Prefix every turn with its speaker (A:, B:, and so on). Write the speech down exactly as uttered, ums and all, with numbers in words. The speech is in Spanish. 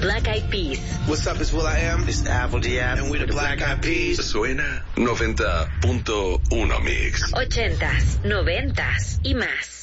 A: Black Eyed Peas.
B: What's up, it's Will I Am. It's Apple Diab. And we're the Black Eyed Peas.
C: Suena noventa punto uno Mix.
A: Ochentas, noventas y más.